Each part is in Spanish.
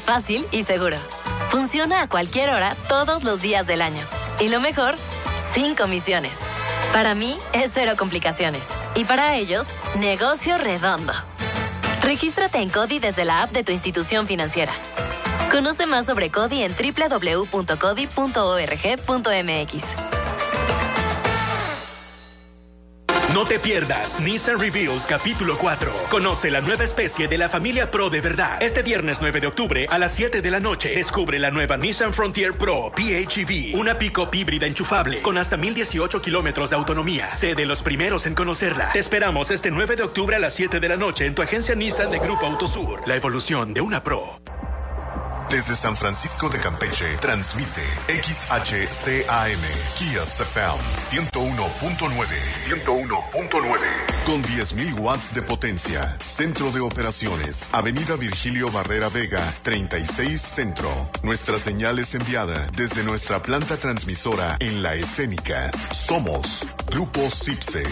fácil y seguro. Funciona a cualquier hora, todos los días del año. Y lo mejor, sin comisiones. Para mí, es cero complicaciones. Y para ellos, negocio redondo. Regístrate en CODI desde la app de tu institución financiera. Conoce más sobre CODI en www.codi.org.mx. No te pierdas Nissan Reveals capítulo 4. Conoce la nueva especie de la familia Pro de verdad. Este viernes 9 de octubre a las 7 de la noche. Descubre la nueva Nissan Frontier Pro PHEV. Una pick-up híbrida enchufable con hasta 1018 kilómetros de autonomía. Sé de los primeros en conocerla. Te esperamos este 9 de octubre a las 7 de la noche en tu agencia Nissan de Grupo Autosur. La evolución de una Pro. Desde San Francisco de Campeche, transmite XHCAM, Kia Sound 101.9. 101.9. Con 10.000 watts de potencia. Centro de operaciones. Avenida Virgilio Barrera Vega, 36 Centro. Nuestra señal es enviada desde nuestra planta transmisora en La Escénica. Somos Grupo CIPSE.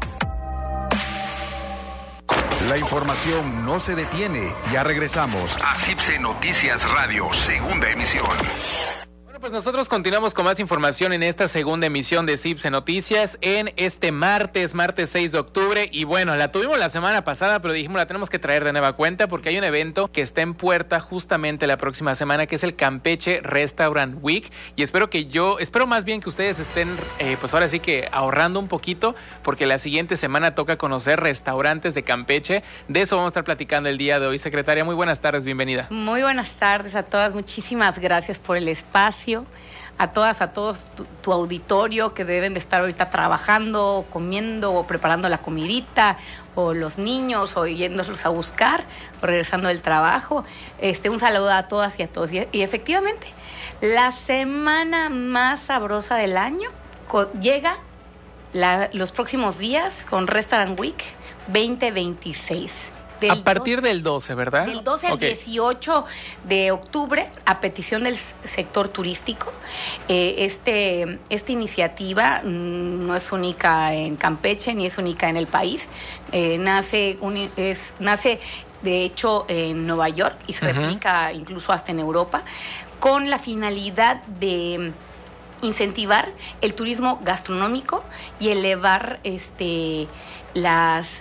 La información no se detiene. Ya regresamos a CIPSE Noticias Radio, segunda emisión. Bueno, pues nosotros continuamos con más información en esta segunda emisión de CIPSE Noticias en este martes 6 de octubre. Y bueno, la tuvimos la semana pasada, pero dijimos la tenemos que traer de nueva cuenta porque hay un evento que está en puerta justamente la próxima semana, que es el Campeche Restaurant Week. Y espero más bien que ustedes estén, pues ahora sí que ahorrando un poquito, porque la siguiente semana toca conocer restaurantes de Campeche. De eso vamos a estar platicando el día de hoy. Secretaria, muy buenas tardes, bienvenida. Muy buenas tardes a todas, muchísimas gracias por el espacio. A todas, a todos tu auditorio que deben de estar ahorita trabajando, comiendo o preparando la comidita, o los niños, o yéndolos a buscar, o regresando del trabajo. Un saludo a todas y a todos. Y efectivamente, la semana más sabrosa del año llega los próximos días con Restaurant Week 2026. A partir del 12, ¿verdad? Del 12 al 18 de octubre, a petición del sector turístico. Esta iniciativa no es única en Campeche ni es única en el país. Nace de hecho en Nueva York y se replica incluso hasta en Europa, con la finalidad de incentivar el turismo gastronómico y elevar las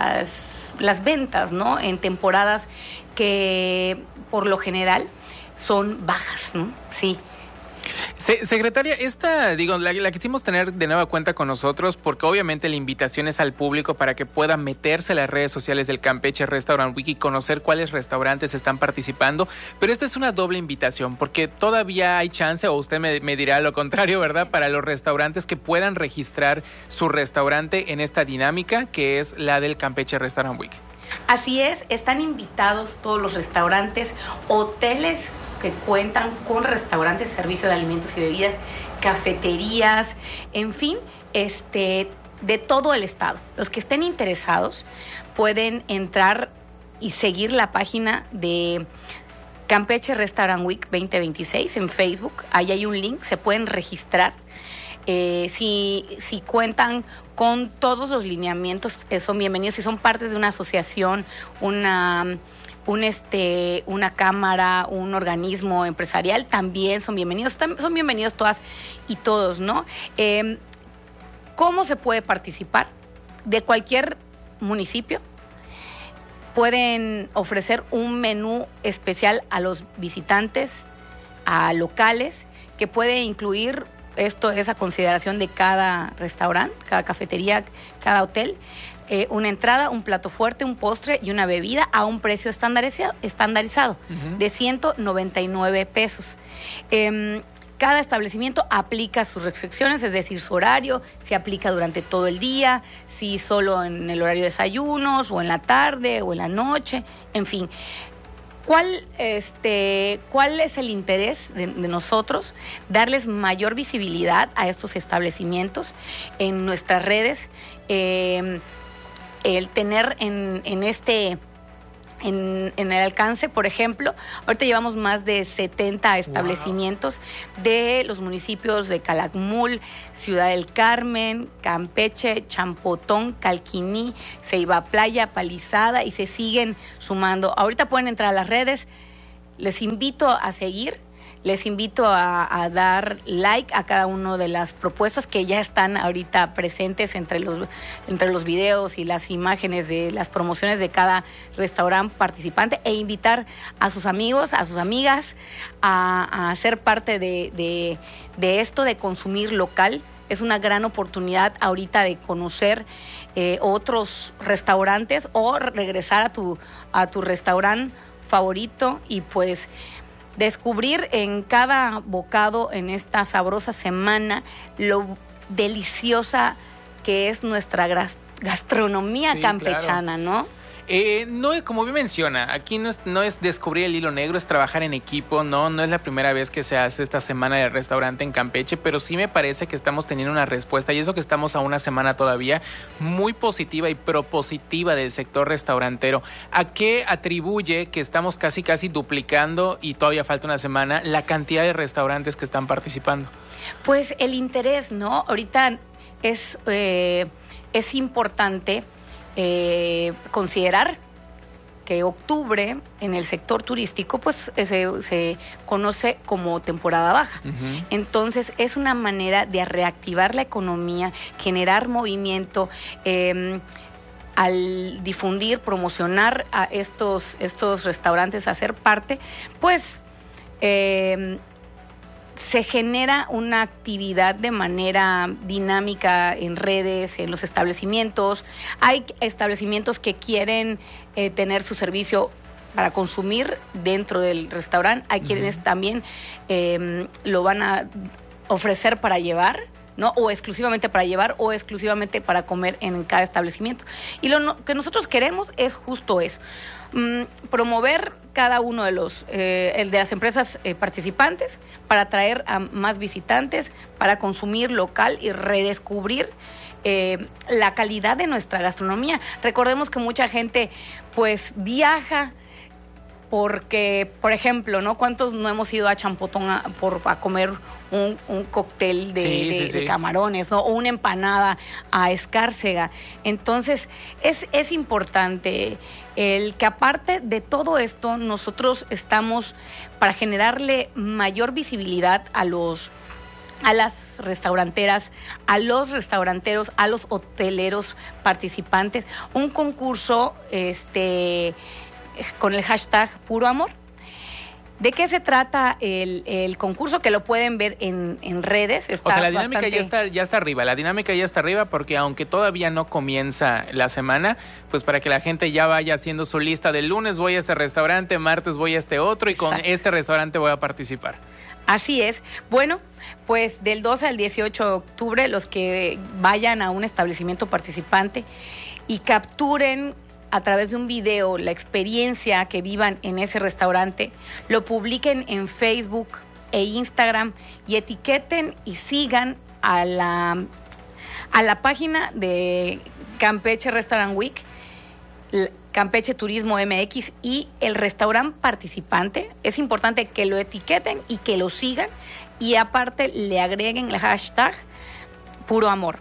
ventas, ¿no? En temporadas que por lo general son bajas, ¿no? Sí. Secretaria, la quisimos tener de nueva cuenta con nosotros porque obviamente la invitación es al público para que pueda meterse a las redes sociales del Campeche Restaurant Week y conocer cuáles restaurantes están participando, pero esta es una doble invitación porque todavía hay chance, o usted me dirá lo contrario, ¿verdad?, para los restaurantes que puedan registrar su restaurante en esta dinámica que es la del Campeche Restaurant Week. Así es, están invitados todos los restaurantes, hoteles que cuentan con restaurantes, servicio de alimentos y bebidas, cafeterías, en fin, de todo el estado. Los que estén interesados pueden entrar y seguir la página de Campeche Restaurant Week 2026 en Facebook. Ahí hay un link, se pueden registrar. Si cuentan con todos los lineamientos, son bienvenidos. Si son parte de una asociación, una cámara, un organismo empresarial, también son bienvenidos. Son bienvenidos todas y todos, ¿no? ¿Cómo se puede participar? De cualquier municipio. Pueden ofrecer un menú especial a los visitantes, a locales, que puede incluir, esto es a consideración de cada restaurante, cada cafetería, cada hotel, una entrada, un plato fuerte, un postre y una bebida a un precio estandarizado de 199 pesos. Cada establecimiento aplica sus restricciones, es decir, su horario, si aplica durante todo el día, si solo en el horario de desayunos, o en la tarde, o en la noche, en fin. ¿Cuál es el interés de nosotros? Darles mayor visibilidad a estos establecimientos en nuestras redes, el tener en el alcance, por ejemplo, ahorita llevamos más de 70 establecimientos de los municipios de Calakmul, Ciudad del Carmen, Campeche, Champotón, Calquiní, Ceiba Playa, Palizada, y se siguen sumando. Ahorita pueden entrar a las redes les invito a seguir. Les invito a dar like a cada una de las propuestas que ya están ahorita presentes entre los videos y las imágenes de las promociones de cada restaurante participante, e invitar a sus amigos, a sus amigas a ser parte de esto, de consumir local. Es una gran oportunidad ahorita de conocer otros restaurantes o regresar a tu restaurante favorito y pues descubrir en cada bocado en esta sabrosa semana lo deliciosa que es nuestra gastronomía campechana, claro. ¿no? No, como bien menciona, aquí no es descubrir el hilo negro, es trabajar en equipo, no es la primera vez que se hace esta semana de restaurante en Campeche, pero sí me parece que estamos teniendo una respuesta, y eso que estamos a una semana todavía, muy positiva y propositiva del sector restaurantero. ¿A qué atribuye que estamos casi duplicando, y todavía falta una semana, la cantidad de restaurantes que están participando? Pues el interés, ¿no? Ahorita es importante considerar que octubre en el sector turístico pues se conoce como temporada baja. Uh-huh. Entonces es una manera de reactivar la economía, generar movimiento, al difundir, promocionar a estos restaurantes, hacer parte, pues se genera una actividad de manera dinámica en redes, en los establecimientos. Hay establecimientos que quieren tener su servicio para consumir dentro del restaurante. Hay quienes también lo van a ofrecer para llevar, ¿no? O exclusivamente para llevar o exclusivamente para comer en cada establecimiento. Y lo que nosotros queremos es justo eso. Promover cada uno de las empresas participantes para atraer a más visitantes, para consumir local y redescubrir la calidad de nuestra gastronomía. Recordemos que mucha gente pues viaja porque, por ejemplo, ¿no? ¿Cuántos no hemos ido a Champotón a comer un cóctel de camarones, ¿no? O una empanada a Escárcega? Entonces, es importante el que, aparte de todo esto, nosotros estamos para generarle mayor visibilidad a las restauranteras, a los restauranteros, a los hoteleros participantes, un concurso con el hashtag Puro Amor. ¿De qué se trata el concurso? Que lo pueden ver en redes. O sea, la dinámica ya está arriba. La dinámica ya está arriba porque aunque todavía no comienza la semana, pues para que la gente ya vaya haciendo su lista de lunes voy a este restaurante, martes voy a este otro y con este restaurante voy a participar. Así es. Bueno, pues del 12 al 18 de octubre, los que vayan a un establecimiento participante y capturen a través de un video la experiencia que vivan en ese restaurante, lo publiquen en Facebook e Instagram y etiqueten y sigan a la página de Campeche Restaurant Week, Campeche Turismo MX y el restaurante participante. Es importante que lo etiqueten y que lo sigan y aparte le agreguen el hashtag Puro Amor.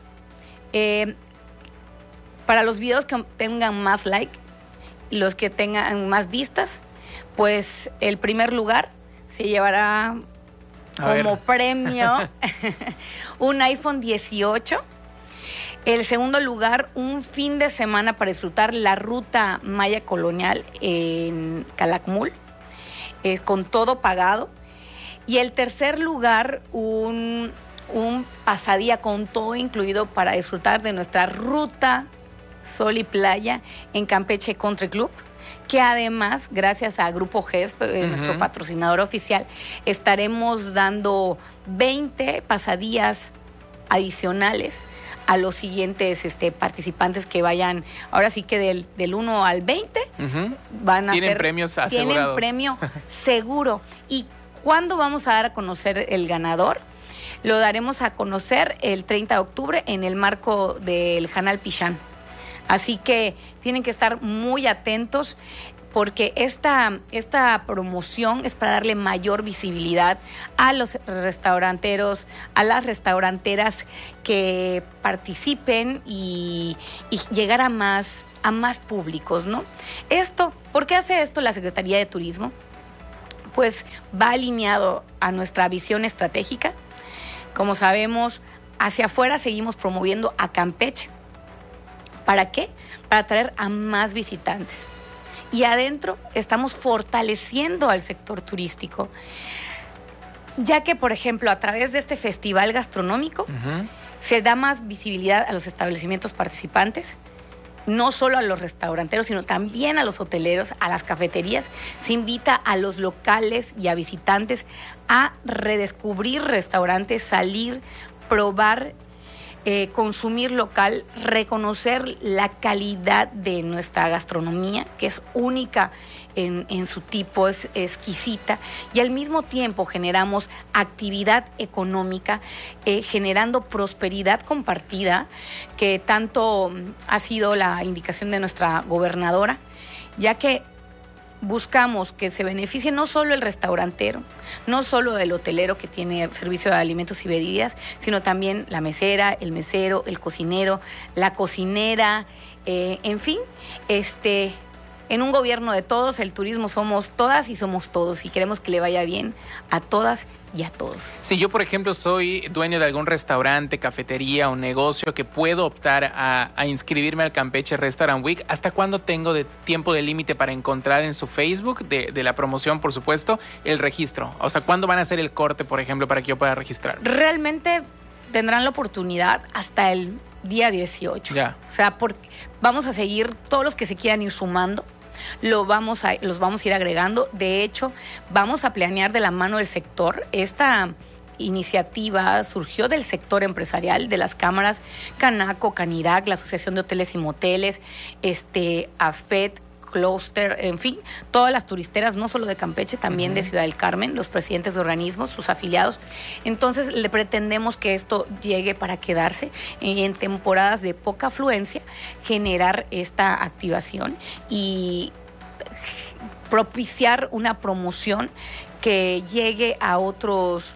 Para los videos que tengan más like y los que tengan más vistas, pues el primer lugar se llevará como premio un iPhone 18. El segundo lugar, un fin de semana para disfrutar la ruta Maya Colonial en Calakmul, con todo pagado. Y el tercer lugar, un pasadía con todo incluido para disfrutar de nuestra ruta Sol y Playa en Campeche Country Club, que además, gracias a Grupo GESP, nuestro patrocinador oficial, estaremos dando 20 pasadías adicionales a los siguientes participantes que vayan, ahora sí que del 1 al 20, van a tienen premios asegurados. Tienen premio seguro. ¿Y cuándo vamos a dar a conocer el ganador? Lo daremos a conocer el 30 de octubre en el marco del Canal Pichán. Así que tienen que estar muy atentos porque esta promoción es para darle mayor visibilidad a los restauranteros, a las restauranteras que participen y llegar a más públicos, ¿no? ¿Por qué hace esto la Secretaría de Turismo? pues va alineado a nuestra visión estratégica. Como sabemos, hacia afuera seguimos promoviendo a Campeche. ¿Para qué? Para atraer a más visitantes. Y adentro estamos fortaleciendo al sector turístico, ya que, por ejemplo, a través de este festival gastronómico se da más visibilidad a los establecimientos participantes, no solo a los restauranteros, sino también a los hoteleros, a las cafeterías. Se invita a los locales y a visitantes a redescubrir restaurantes, salir, probar, consumir local, reconocer la calidad de nuestra gastronomía, que es única en su tipo, es exquisita, y al mismo tiempo generamos actividad económica, generando prosperidad compartida, que tanto ha sido la indicación de nuestra gobernadora, ya que buscamos que se beneficie no solo el restaurantero, no solo el hotelero que tiene servicio de alimentos y bebidas, sino también la mesera, el mesero, el cocinero, la cocinera, en fin, en un gobierno de todos, el turismo somos todas y somos todos, y queremos que le vaya bien a todas y a todos. Si yo, por ejemplo, soy dueño de algún restaurante, cafetería o negocio que puedo optar a inscribirme al Campeche Restaurant Week, ¿hasta cuándo tengo de tiempo de límite para encontrar en su Facebook, de la promoción, por supuesto, el registro? O sea, ¿cuándo van a hacer el corte, por ejemplo, para que yo pueda registrar? Realmente tendrán la oportunidad hasta el día 18. Ya. O sea, vamos a seguir, todos los que se quieran ir sumando, los vamos a ir agregando. De hecho, vamos a planear de la mano del sector. Esta iniciativa surgió del sector empresarial, de las cámaras Canaco, Canirac, la Asociación de Hoteles y Moteles, AFET, Cluster, en fin, todas las turisteras, no solo de Campeche, también de Ciudad del Carmen, los presidentes de organismos, sus afiliados. Entonces, le pretendemos que esto llegue para quedarse, y en temporadas de poca afluencia generar esta activación y propiciar una promoción que llegue a otros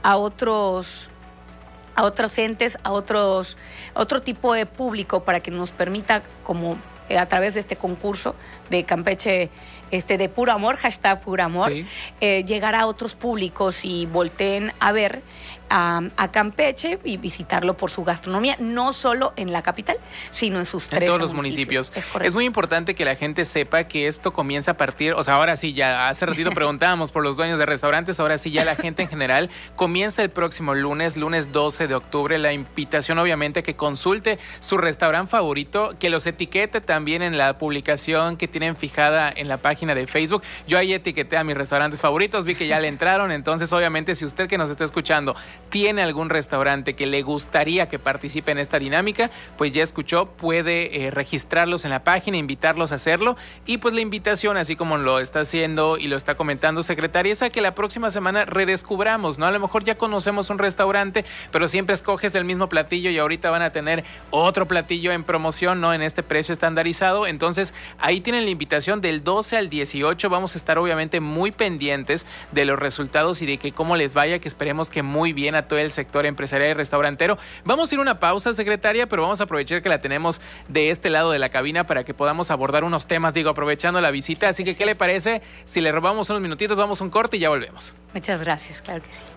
entes, a otro tipo de público, para que nos permita, como a través de este concurso de Campeche, de puro amor, hashtag puro amor, sí, llegar a otros públicos y volteen a ver a Campeche y visitarlo por su gastronomía, no solo en la capital, sino en sus tres todos los municipios. Es muy importante que la gente sepa que esto comienza a partir, o sea, ahora sí, ya hace ratito preguntábamos por los dueños de restaurantes, ahora sí ya la gente en general comienza el próximo lunes 12 de octubre, la invitación obviamente que consulte su restaurante favorito, que los etiquete también en la publicación que tienen fijada en la página de Facebook. Yo ahí etiqueté a mis restaurantes favoritos, vi que ya le entraron, entonces obviamente si usted que nos está escuchando tiene algún restaurante que le gustaría que participe en esta dinámica, pues ya escuchó, puede registrarlos en la página, invitarlos a hacerlo, y pues la invitación, así como lo está haciendo y lo está comentando secretaria, es a que la próxima semana redescubramos, ¿no? A lo mejor ya conocemos un restaurante, pero siempre escoges el mismo platillo y ahorita van a tener otro platillo en promoción, ¿no? En este precio estandarizado, entonces ahí tienen la invitación del 12 al 18, vamos a estar obviamente muy pendientes de los resultados y de que cómo les vaya, que esperemos que muy bien a todo el sector empresarial y restaurantero. Vamos a ir a una pausa, secretaria, pero vamos a aprovechar que la tenemos de este lado de la cabina para que podamos abordar unos temas, aprovechando la visita. Así que, ¿qué le parece si le robamos unos minutitos, vamos a un corte y ya volvemos? Muchas gracias, claro que sí.